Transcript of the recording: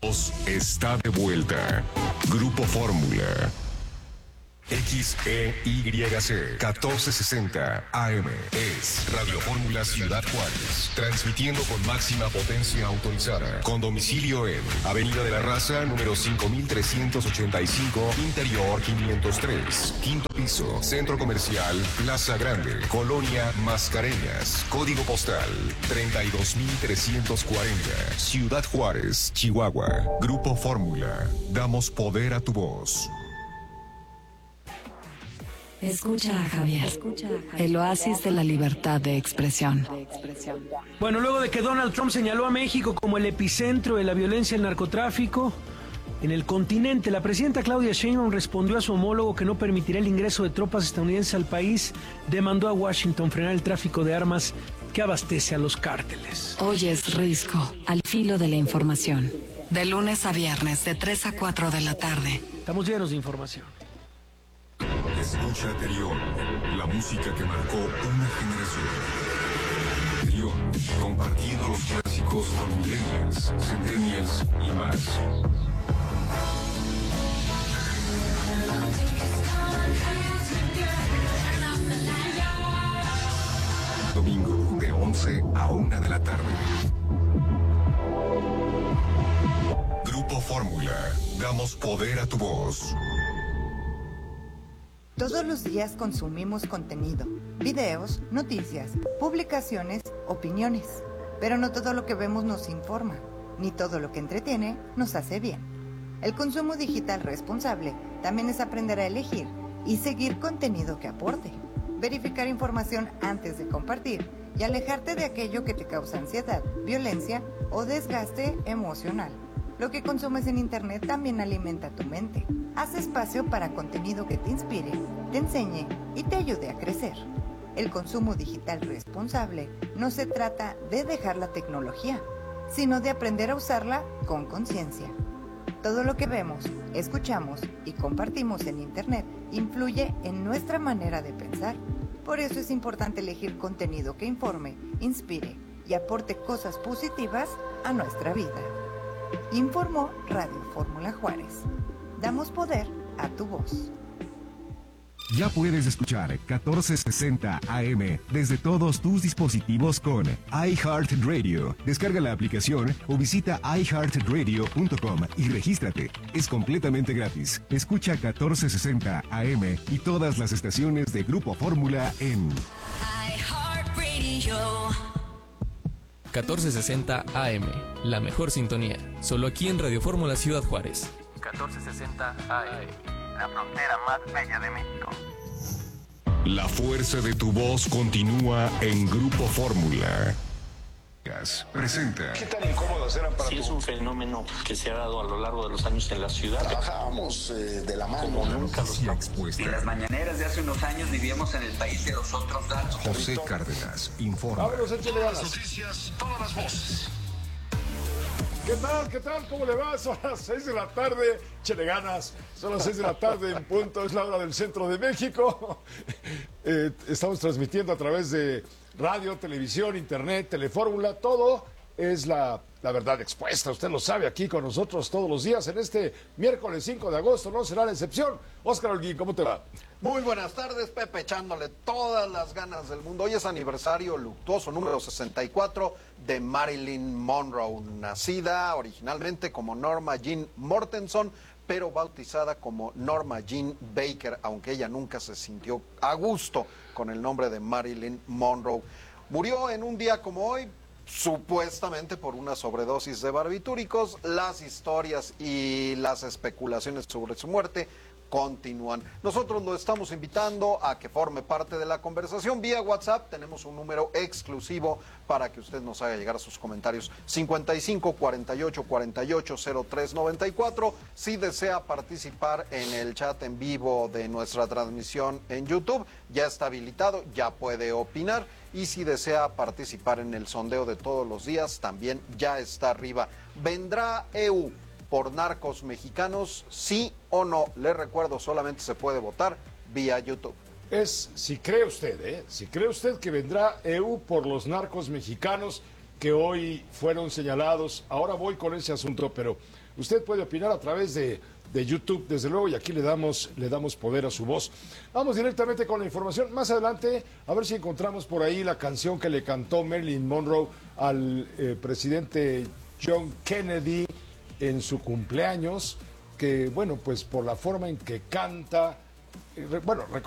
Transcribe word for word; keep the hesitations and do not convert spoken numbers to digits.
Está de vuelta. Grupo Fórmula. X E Y C catorce sesenta A M es Radio Fórmula Ciudad Juárez, transmitiendo con máxima potencia autorizada, con domicilio en Avenida de la Raza, número cinco mil trescientos ochenta y cinco, Interior quinientos tres, quinto piso, Centro Comercial Plaza Grande, Colonia Mascareñas, código postal treinta y dos mil trescientos cuarenta, Ciudad Juárez, Chihuahua. Grupo Fórmula, damos poder a tu voz. Escucha a Javier, el oasis de la libertad de expresión. Bueno, luego de que Donald Trump señaló a México como el epicentro de la violencia y el narcotráfico en el continente, la presidenta Claudia Sheinbaum respondió a su homólogo que no permitirá el ingreso de tropas estadounidenses al país, demandó a Washington frenar el tráfico de armas que abastece a los cárteles. Hoy es Risco, al filo de la información. De lunes a viernes, de tres a cuatro de la tarde. Estamos llenos de información. Escucha Terión, la música que marcó una generación. Terión, compartiendo los clásicos con millennials, centennials y más. Domingo de once a una de la tarde. Grupo Fórmula, damos poder a tu voz. Todos los días consumimos contenido, videos, noticias, publicaciones, opiniones. Pero no todo lo que vemos nos informa, ni todo lo que entretiene nos hace bien. El consumo digital responsable también es aprender a elegir y seguir contenido que aporte. Verificar información antes de compartir y alejarte de aquello que te causa ansiedad, violencia o desgaste emocional. Lo que consumes en internet también alimenta tu mente. Haz espacio para contenido que te inspire, te enseñe y te ayude a crecer. El consumo digital responsable no se trata de dejar la tecnología, sino de aprender a usarla con conciencia. Todo lo que vemos, escuchamos y compartimos en internet influye en nuestra manera de pensar. Por eso es importante elegir contenido que informe, inspire y aporte cosas positivas a nuestra vida. Informó Radio Fórmula Juárez. Damos poder a tu voz. Ya puedes escuchar catorce sesenta A M desde todos tus dispositivos con iHeartRadio. Descarga la aplicación o visita i heart radio punto com y regístrate. Es completamente gratis. Escucha catorce sesenta A M y todas las estaciones de Grupo Fórmula en iHeartRadio. catorce sesenta A M, la mejor sintonía, solo aquí en Radio Fórmula Ciudad Juárez. catorce sesenta A M, la frontera más bella de México. La fuerza de tu voz continúa en Grupo Fórmula. Presenta. ¿Qué tan incómodos eran para Sí, tu... es un fenómeno que se ha dado a lo largo de los años en la ciudad. Trabajábamos eh, de la mano. Como nunca los Expuesta. En las mañaneras de hace unos años vivíamos en el país de los otros datos. José Cárdenas informa. Vámonos, échale Todas ganas. las noticias, todas las voces. ¿Qué tal? ¿Qué tal? ¿Cómo le va? Son las seis de la tarde. Chele ganas. Son las seis de la tarde en punto. Es la hora del centro de México. Eh, estamos transmitiendo a través de radio, televisión, internet, telefórmula. Todo es la, la verdad expuesta. Usted lo sabe, aquí con nosotros todos los días. En este miércoles cinco de agosto no será la excepción. Óscar Holguín, ¿cómo te va? Muy buenas tardes, Pepe, echándole todas las ganas del mundo. Hoy es aniversario luctuoso número sesenta y cuatro de Marilyn Monroe, nacida originalmente como Norma Jean Mortenson, pero bautizada como Norma Jean Baker, aunque ella nunca se sintió a gusto con el nombre de Marilyn Monroe. Murió en un día como hoy, supuestamente por una sobredosis de barbitúricos. Las historias y las especulaciones sobre su muerte continúan. Nosotros lo estamos invitando a que forme parte de la conversación vía WhatsApp. Tenemos un número exclusivo para que usted nos haga llegar sus comentarios. cincuenta y cinco, cuarenta y ocho, cuarenta y ocho, cero tres noventa y cuatro. Si desea participar en el chat en vivo de nuestra transmisión en YouTube, ya está habilitado, ya puede opinar. Y si desea participar en el sondeo de todos los días, también ya está arriba. ¿Vendrá E U por narcos mexicanos, sí o no? Le recuerdo, solamente se puede votar vía YouTube. Es si cree usted, ¿eh? Si cree usted que vendrá E U por los narcos mexicanos, que hoy fueron señalados. Ahora voy con ese asunto, pero usted puede opinar a través de, de YouTube, desde luego, y aquí le damos, le damos poder a su voz. Vamos directamente con la información. Más adelante, a ver si encontramos por ahí la canción que le cantó Marilyn Monroe al eh, presidente John Kennedy en su cumpleaños, que, bueno, pues por la forma en que canta, eh, bueno,